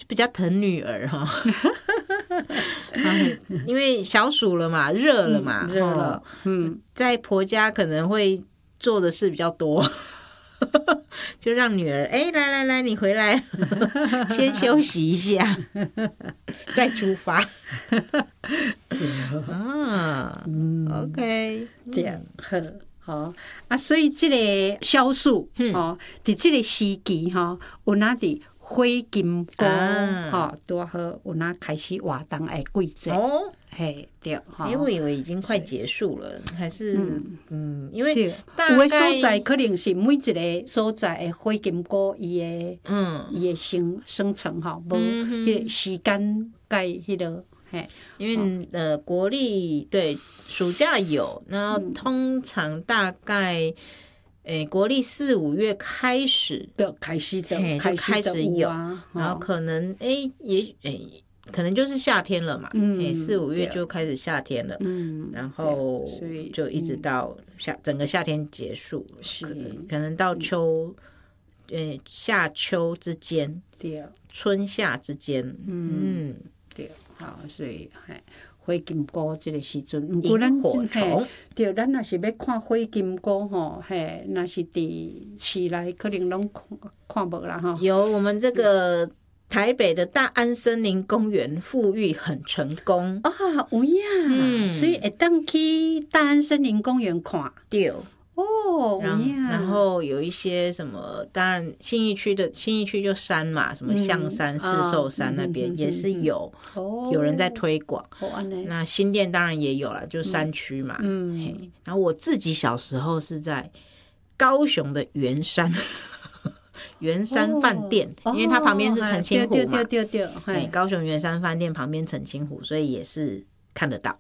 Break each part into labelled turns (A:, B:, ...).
A: 比较疼女儿哈，因为小暑了嘛，热了嘛，
B: 热了，
A: 在婆家可能会做的事比较多。就让女儿来，你回来先休息一下，再出发。OK，
B: 对，好，所以这个小暑在这个时期有哪的火金菇多好，有哪开始活动的季节哦。嘿，对，
A: 我以为已经快结束了，还是因为有
B: 的所在可能是每一个所在的火金菇伊的生成无迄个时间甲迄个
A: 因为国历对暑假有，然后通常大概国历4、5月开始
B: 就开始
A: 有，然后可能可能就是夏天了嘛，4、5月就开始夏天了，然后就一直到整个夏天结束，可能到夏秋之间，春夏之间，
B: 对，好，所以火金菇这个时阵，
A: 萤火虫，
B: 对，咱若是要看火金菇若是伫市内可能拢看无啦
A: 有我们这个台北的大安森林公园复育很成功
B: 啊，有呀，所以会当去大安森林公园看，
A: 对。
B: 然
A: 后有一些什么，当然信义区就山嘛，什么象山、四兽山那边也是有人在推广。那新店当然也有啦，就山区嘛。然后我自己小时候是在高雄的圆山饭店，因为它旁边是澄清湖嘛。对，高雄圆山饭店旁边澄清湖，所以也是看得到。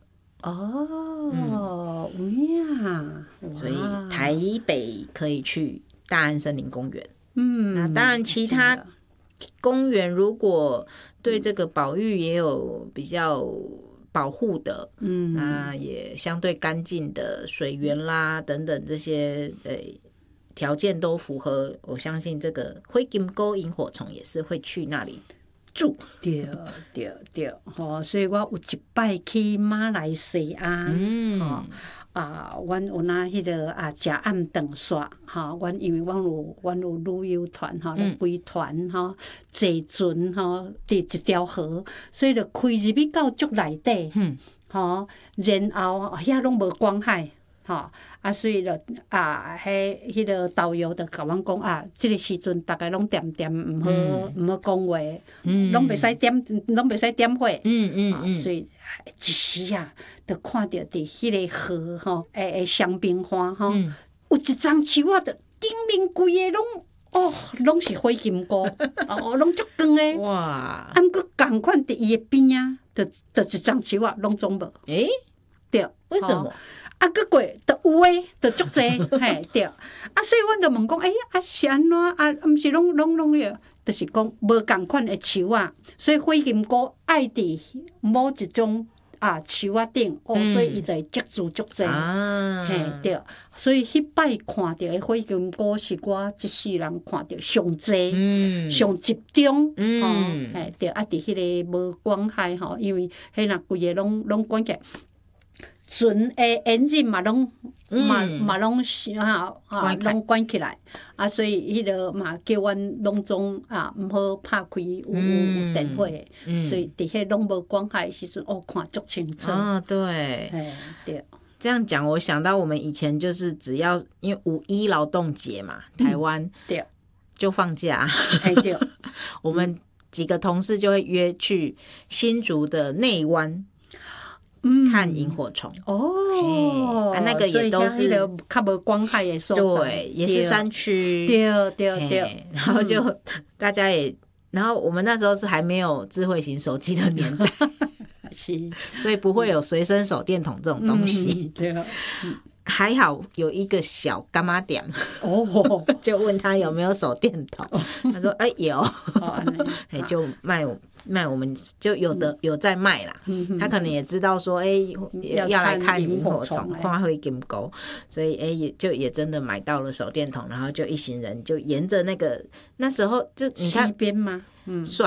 A: 所以台北可以去大安森林公园。那当然其他公园如果对这个保育也有比较保护的，那也相对干净的水源啦等等这些条件都符合，我相信这个火金菇萤火虫也是会去那里住。
B: 对，所以我有一摆去马来西亚，阮有那迄个食暗顿煞，阮因为阮有旅游团规团坐船伫一条河，所以就开入去到足内底，然后遐拢无光害。所以就迄个导游就甲阮讲即个时阵大概拢点毋好讲话，拢袂使点火，所以一时就看到伫迄个河诶香槟花有一丛树就顶面规个拢是火金菇，拢足光诶，哇！毋过共款伫伊诶边就一丛树拢总无，对，
A: 为什么？
B: 搁过就有诶，就足济，对。所以阮就问讲，是安怎？毋是拢个，就是讲无共款诶树所以火金菇爱伫某一种树顶，所以伊就会积住足济，对。所以迄摆看到诶火金菇是我一世人看到上济、上集中，对。伫迄个无光害因为迄若规个拢关起来。船诶引擎嘛拢关起来，所以迄个嘛叫阮拢总毋好拍开有电火的，所以伫迄拢无光害的时阵，看足清楚。
A: 对，
B: 对。
A: 这样讲，我想到我们以前就是只要因为5·1劳动节嘛，台湾
B: 对
A: 就放假，
B: 对，
A: 我们几个同事就会约去新竹的内湾。看萤火虫那个也都是
B: 较无光害的所在，
A: 对，也是山区，
B: 对。
A: 然后就大家也，然后我们那时候是还没有智慧型手机的年代，所以不会有随身手电筒这种东西。
B: 对，
A: 还好有一个小干妈店就问他有没有手电筒，他说有，就卖我们就有在卖啦，他可能也知道说要来看萤火虫，看火金菇，所以也真的买到了手电筒，然后就一行人就沿着那时候就你看
B: 溪边吗？